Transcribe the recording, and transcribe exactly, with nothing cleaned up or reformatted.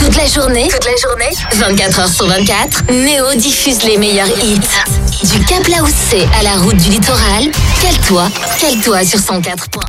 Toute la journée, toute la journée, vingt-quatre heures sur vingt-quatre, Néo diffuse les meilleurs hits. Du Cap Laoussé à la route du littoral, cale-toi, cale-toi sur cent quatre points